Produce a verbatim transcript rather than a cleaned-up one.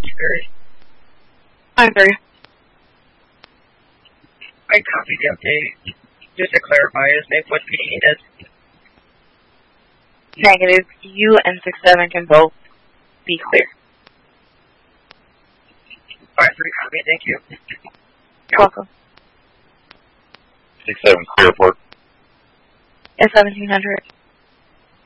Three. I'm three. I copied the update. Just to clarify, is Nick what P D is? Negative. You and six seven can both be clear. Five three copy, thank you. You're welcome. Six seven clear port. S seventeen hundred.